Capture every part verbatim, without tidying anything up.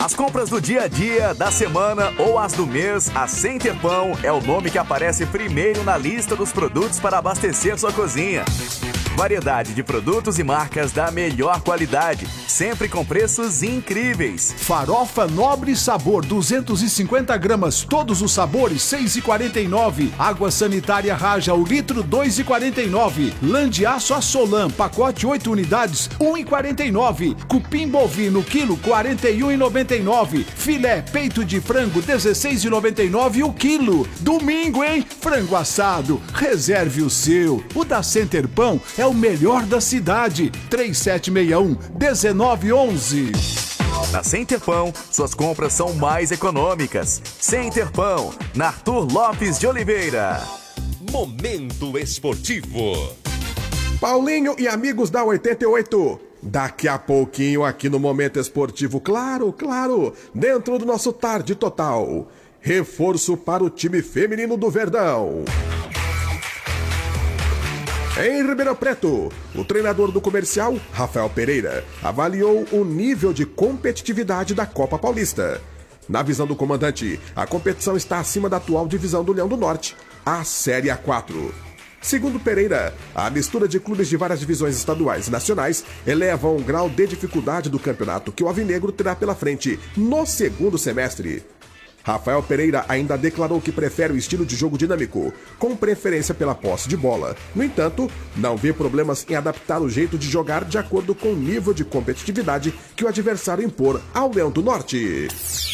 As compras do dia a dia, da semana ou as do mês, a Center Pão é o nome que aparece primeiro na lista dos produtos para abastecer sua cozinha. Variedade de produtos e marcas da melhor qualidade, sempre com preços incríveis. Farofa Nobre Sabor, duzentos e cinquenta gramas, todos os sabores, seis reais e quarenta e nove centavos. Água sanitária Raja, o litro, dois reais e quarenta e nove centavos. Lã de aço Assolan, pacote oito unidades, um real e quarenta e nove centavos. Cupim bovino, quilo, quarenta e um reais e noventa e nove centavos. Filé, peito de frango, dezesseis reais e noventa e nove centavos o quilo. Domingo, hein? Frango assado. Reserve o seu. O da Center Pão é o melhor da cidade. três sete seis um, um nove um um. Na Center Pão, suas compras são mais econômicas. Center Pão, na Arthur Lopes de Oliveira. Momento Esportivo. Paulinho e amigos da oitenta e oito. Daqui a pouquinho aqui no Momento Esportivo, claro, claro, dentro do nosso Tarde Total. Reforço para o time feminino do Verdão. Em Ribeirão Preto, o treinador do Comercial, Rafael Pereira, avaliou o nível de competitividade da Copa Paulista. Na visão do comandante, a competição está acima da atual divisão do Leão do Norte, a Série A quatro. Segundo Pereira, a mistura de clubes de várias divisões estaduais e nacionais eleva um grau de dificuldade do campeonato que o Alvinegro terá pela frente no segundo semestre. Rafael Pereira ainda declarou que prefere o estilo de jogo dinâmico, com preferência pela posse de bola. No entanto, não vê problemas em adaptar o jeito de jogar de acordo com o nível de competitividade que o adversário impor ao Leão do Norte.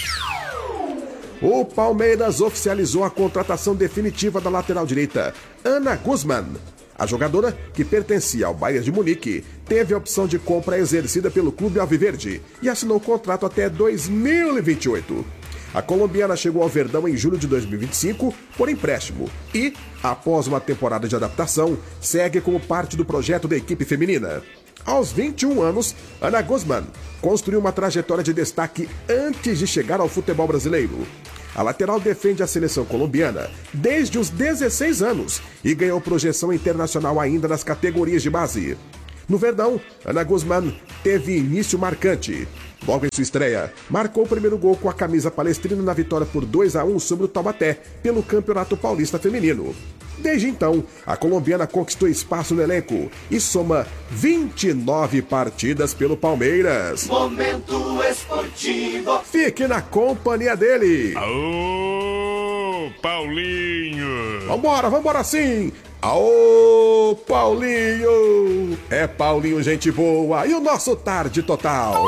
O Palmeiras oficializou a contratação definitiva da lateral direita, Ana Guzman. A jogadora, que pertencia ao Bayern de Munique, teve a opção de compra exercida pelo clube alviverde e assinou o contrato até dois mil e vinte e oito. A colombiana chegou ao Verdão em julho de dois mil e vinte e cinco por empréstimo e, após uma temporada de adaptação, segue como parte do projeto da equipe feminina. Aos vinte e um anos, Ana Guzman construiu uma trajetória de destaque antes de chegar ao futebol brasileiro. A lateral defende a seleção colombiana desde os dezesseis anos e ganhou projeção internacional ainda nas categorias de base. No Verdão, Ana Guzman teve início marcante. Logo em sua estreia, marcou o primeiro gol com a camisa palestrina na vitória por dois a um sobre o Taubaté pelo Campeonato Paulista Feminino. Desde então, a colombiana conquistou espaço no elenco e soma vinte e nove partidas pelo Palmeiras. Momento Esportivo. Fique na companhia dele. Aô, Paulinho. Vambora, vambora sim. Aô, Paulinho. É Paulinho, gente boa. E o nosso Tarde Total.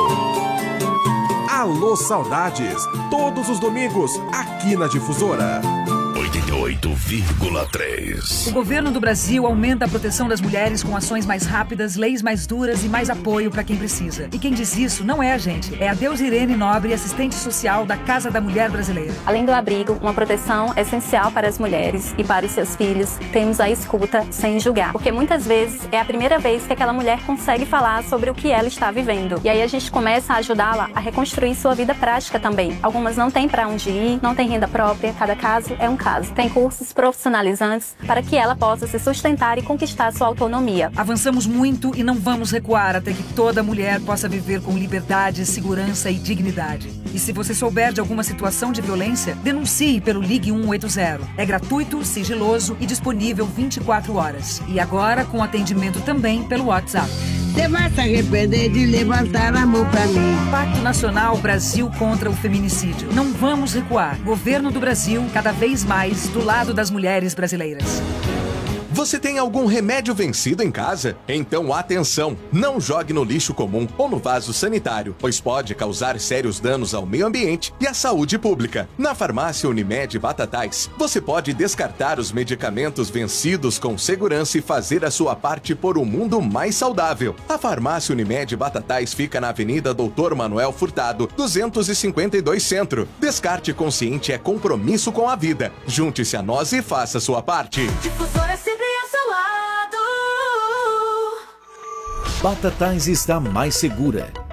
Alô, saudades. Todos os domingos, aqui na Difusora. oitenta e oito vírgula três. O governo do Brasil aumenta a proteção das mulheres com ações mais rápidas, leis mais duras e mais apoio para quem precisa. E quem diz isso não é a gente, é a Deusirene Nobre, assistente social da Casa da Mulher Brasileira. Além do abrigo, uma proteção essencial para as mulheres e para os seus filhos, temos a escuta sem julgar. Porque muitas vezes é a primeira vez que aquela mulher consegue falar sobre o que ela está vivendo. E aí a gente começa a ajudá-la a reconstruir sua vida prática também. Algumas não têm para onde ir, não têm renda própria, cada caso é um caso. Tem cursos profissionalizantes para que ela possa se sustentar e conquistar sua autonomia. Avançamos muito e não vamos recuar até que toda mulher possa viver com liberdade, segurança e dignidade. E se você souber de alguma situação de violência, denuncie pelo Ligue um oito zero. É gratuito, sigiloso e disponível vinte e quatro horas. E agora com atendimento também pelo WhatsApp. Você vai se arrepender de levantar a mão pra mim. Pacto Nacional Brasil contra o Feminicídio. Não vamos recuar. Governo do Brasil, cada vez mais do lado das mulheres brasileiras. Você tem algum remédio vencido em casa? Então atenção! Não jogue no lixo comum ou no vaso sanitário, pois pode causar sérios danos ao meio ambiente e à saúde pública. Na farmácia Unimed Batatais, você pode descartar os medicamentos vencidos com segurança e fazer a sua parte por um mundo mais saudável. A farmácia Unimed Batatais fica na Avenida Doutor Manuel Furtado, duzentos e cinquenta e dois Centro. Descarte consciente é compromisso com a vida. Junte-se a nós e faça a sua parte. Difusora sempre ao seu lado. Batatais está mais segura.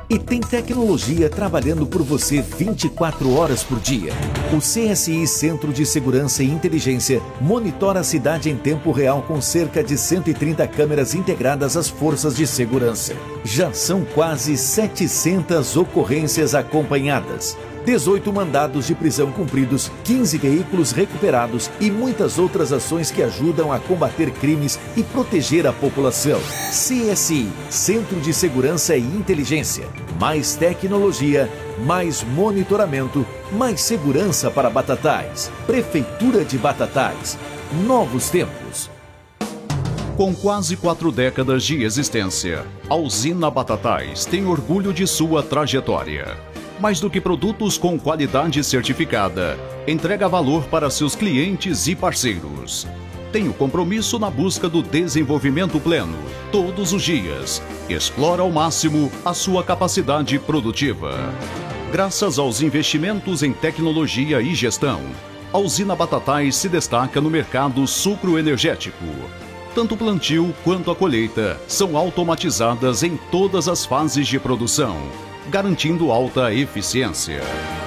E tem tecnologia trabalhando por você vinte e quatro horas por dia. O C S I Centro de Segurança e Inteligência monitora a cidade em tempo real com cerca de cento e trinta câmeras integradas às forças de segurança. Já são quase setecentas ocorrências acompanhadas, dezoito mandados de prisão cumpridos, quinze veículos recuperados e muitas outras ações que ajudam a combater crimes e proteger a população. C S I, Centro de Segurança e Inteligência. Mais tecnologia, mais monitoramento, mais segurança para Batatais. Prefeitura de Batatais. Novos tempos. Com quase quatro décadas de existência, a usina Batatais tem orgulho de sua trajetória. Mais do que produtos com qualidade certificada, entrega valor para seus clientes e parceiros. Tem o compromisso na busca do desenvolvimento pleno, todos os dias. Explora ao máximo a sua capacidade produtiva. Graças aos investimentos em tecnologia e gestão, a usina Batatais se destaca no mercado sucroenergético. Tanto o plantio quanto a colheita são automatizadas em todas as fases de produção, garantindo alta eficiência.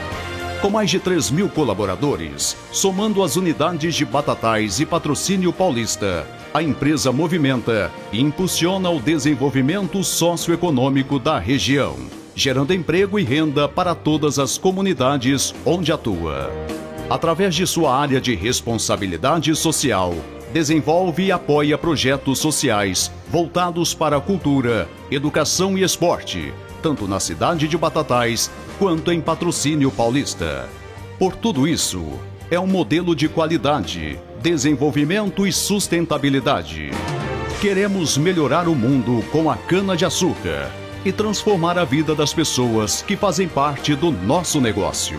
Com mais de três mil colaboradores, somando as unidades de Batatais e Patrocínio Paulista, a empresa movimenta e impulsiona o desenvolvimento socioeconômico da região, gerando emprego e renda para todas as comunidades onde atua. Através de sua área de responsabilidade social, desenvolve e apoia projetos sociais voltados para a cultura, educação e esporte, tanto na cidade de Batatais quanto em Patrocínio Paulista. Por tudo isso, é um modelo de qualidade, desenvolvimento e sustentabilidade. Queremos melhorar o mundo com a cana-de-açúcar e transformar a vida das pessoas que fazem parte do nosso negócio.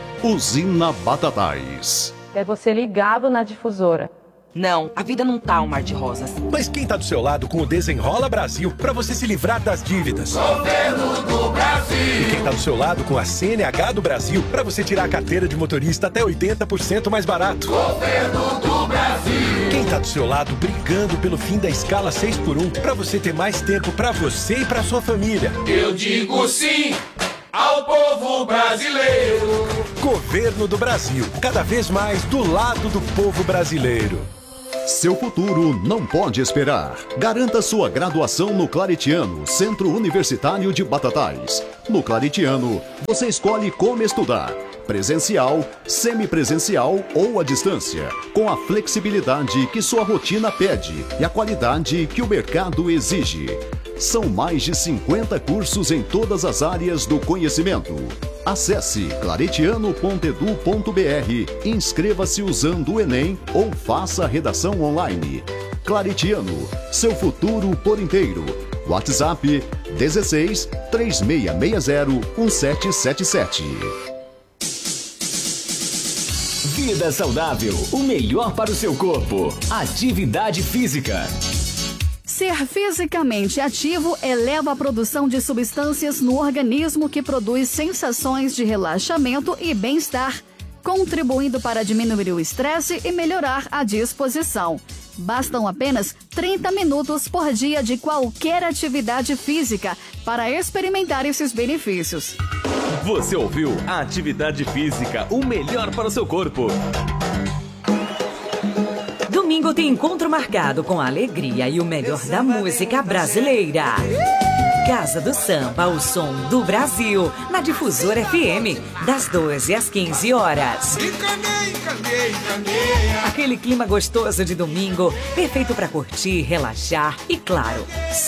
Usina Batatais. É você ligado na difusora. Não, a vida não tá um mar de rosas. Mas quem tá do seu lado com o Desenrola Brasil para você se livrar das dívidas? Governo do Brasil. E quem tá do seu lado com a C N H do Brasil para você tirar a carteira de motorista até oitenta por cento mais barato? Governo do Brasil. Quem tá do seu lado brigando pelo fim da escala seis por um para você ter mais tempo para você e para sua família? Eu digo sim ao povo brasileiro. Governo do Brasil, cada vez mais do lado do povo brasileiro. Seu futuro não pode esperar. Garanta sua graduação no Claretiano, Centro Universitário de Batatais. No Claretiano, você escolhe como estudar: presencial, semipresencial ou à distância, com a flexibilidade que sua rotina pede e a qualidade que o mercado exige. São mais de cinquenta cursos em todas as áreas do conhecimento. Acesse claretiano ponto edu ponto br, inscreva-se usando o Enem ou faça a redação online. Claretiano, seu futuro por inteiro. WhatsApp dezesseis, três seis seis zero, um sete sete sete. Vida saudável, o melhor para o seu corpo. Atividade física. Ser fisicamente ativo eleva a produção de substâncias no organismo que produz sensações de relaxamento e bem-estar, contribuindo para diminuir o estresse e melhorar a disposição. Bastam apenas trinta minutos por dia de qualquer atividade física para experimentar esses benefícios. Você ouviu a Atividade Física, o melhor para o seu corpo. Domingo tem encontro marcado com a alegria e o melhor da música brasileira. Casa do Samba, o som do Brasil, na Difusora F M, das doze às quinze horas. Aquele clima gostoso de domingo, perfeito para curtir, relaxar e, claro,